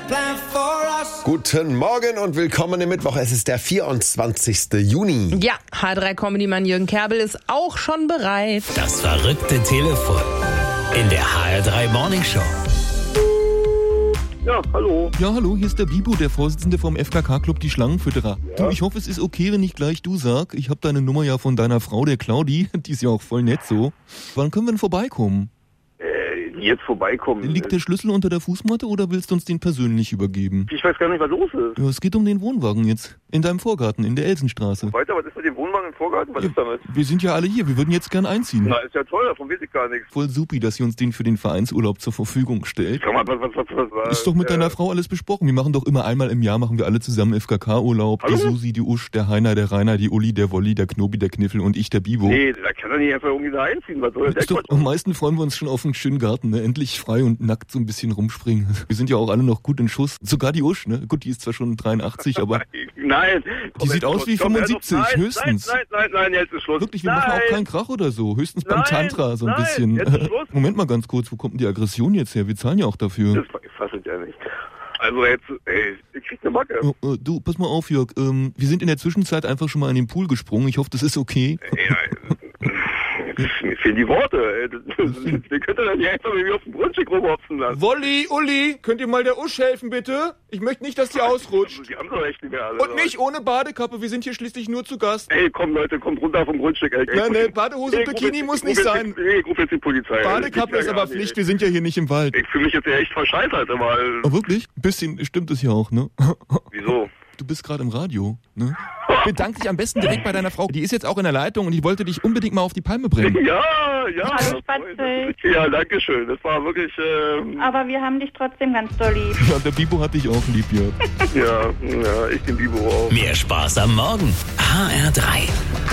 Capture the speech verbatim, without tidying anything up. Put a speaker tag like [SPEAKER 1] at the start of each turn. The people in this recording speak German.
[SPEAKER 1] Guten Morgen und willkommen im Mittwoch. Es ist der vierundzwanzigste Juni.
[SPEAKER 2] Ja, H drei Comedy-Mann Jürgen Kerbel ist auch schon bereit.
[SPEAKER 3] Das verrückte Telefon in der H R drei Morning Show.
[SPEAKER 4] Ja, hallo.
[SPEAKER 5] Ja, hallo, hier ist der Bibo, der Vorsitzende vom F K K-Club Die Schlangenfütterer. Ja. Du, ich hoffe, es ist okay, wenn ich gleich du sag. Ich habe deine Nummer ja von deiner Frau, der Claudi. Die ist ja auch voll nett so. Wann können wir denn vorbeikommen?
[SPEAKER 4] Äh, jetzt vorbeikommen.
[SPEAKER 5] Liegt der Schlüssel unter der Fußmatte oder willst du uns den persönlich übergeben?
[SPEAKER 4] Ich weiß gar nicht, was los ist.
[SPEAKER 5] Ja, es geht um den Wohnwagen jetzt. In deinem Vorgarten, in der Elsenstraße.
[SPEAKER 4] Weiter, was ist mit dem Wohnwagen im Vorgarten? Was
[SPEAKER 5] ja,
[SPEAKER 4] ist damit?
[SPEAKER 5] Wir sind ja alle hier, wir würden jetzt gern einziehen.
[SPEAKER 4] Na, ist ja toll, davon weiß ich gar nichts.
[SPEAKER 5] Voll supi, dass sie uns den für den Vereinsurlaub zur Verfügung stellt.
[SPEAKER 4] Sag mal, was, was, was, was, was
[SPEAKER 5] Ist doch mit
[SPEAKER 4] äh,
[SPEAKER 5] deiner Frau alles besprochen. Wir machen doch immer einmal im Jahr, machen wir alle zusammen F K K-Urlaub.
[SPEAKER 4] Hallo?
[SPEAKER 5] Die Susi, die Usch, der Heiner, der Rainer, die Uli, der Wolli, der Knobi, der Kniffel und ich, der Bibo.
[SPEAKER 4] Nee, da kann er nicht einfach irgendwie da einziehen. Was soll
[SPEAKER 5] Ist
[SPEAKER 4] der
[SPEAKER 5] doch,
[SPEAKER 4] Quatsch?
[SPEAKER 5] am meisten freuen wir uns schon auf einen schönen Garten, ne? Endlich frei und nackt so ein bisschen rumspringen. Wir sind ja auch alle noch gut in Schuss. Sogar die Usch, ne? Gut, die ist zwar schon dreiundachtzig, aber
[SPEAKER 4] Nein.
[SPEAKER 5] die sieht aus wie fünfundsiebzig,
[SPEAKER 4] nein,
[SPEAKER 5] höchstens.
[SPEAKER 4] Nein, nein, nein, nein, jetzt ist Schluss.
[SPEAKER 5] Wirklich, wir
[SPEAKER 4] nein.
[SPEAKER 5] machen auch keinen Krach oder so. Höchstens beim
[SPEAKER 4] Nein,
[SPEAKER 5] Tantra so ein
[SPEAKER 4] nein,
[SPEAKER 5] bisschen.
[SPEAKER 4] jetzt ist Schluss.
[SPEAKER 5] Moment mal ganz kurz, wo kommt denn die Aggression jetzt her? Wir zahlen ja auch dafür.
[SPEAKER 4] Das fasse ich ja nicht. Also jetzt, ey, ich krieg eine Macke.
[SPEAKER 5] Oh, äh, du, pass mal auf, Jörg. Ähm, wir sind in der Zwischenzeit einfach schon mal in den Pool gesprungen. Ich hoffe, das ist okay.
[SPEAKER 4] Ey, ey, mir fehlen die Worte, ey. Das, das, wir könnten dann nicht einfach irgendwie auf dem Grundstück rumhopsen lassen.
[SPEAKER 6] Wolli, Uli, könnt ihr mal der Usch helfen, bitte? Ich möchte nicht, dass die ausrutscht.
[SPEAKER 4] Die haben doch echt nicht mehr alle.
[SPEAKER 6] Und nicht ohne Badekappe, wir sind hier schließlich nur zu Gast.
[SPEAKER 4] Ey, komm Leute, kommt runter vom Grundstück, ey.
[SPEAKER 6] Nein, ne, Badehose und Bikini muss nicht sein.
[SPEAKER 4] Nee, ich ruf jetzt die Polizei.
[SPEAKER 6] Badekappe ist aber Pflicht, wir sind ja hier nicht im Wald.
[SPEAKER 4] Ich fühle mich jetzt echt verscheißert, weil...
[SPEAKER 5] Oh, wirklich? Ein bisschen stimmt es ja auch, ne?
[SPEAKER 4] Wieso?
[SPEAKER 5] Du bist gerade im Radio, ne?
[SPEAKER 6] Bedank dich am besten direkt bei deiner Frau. Die ist jetzt auch in der Leitung und ich wollte dich unbedingt mal auf die Palme bringen.
[SPEAKER 4] Ja, ja.
[SPEAKER 7] Hallo, Spatzel.
[SPEAKER 4] Ja, danke schön. Das war wirklich... Ähm,
[SPEAKER 7] Aber wir haben dich trotzdem ganz doll lieb.
[SPEAKER 5] Ja, der Bibo hat dich auch lieb, Jörg.
[SPEAKER 4] ja, ja, ich den Bibo auch.
[SPEAKER 3] Mehr Spaß am Morgen. H R drei.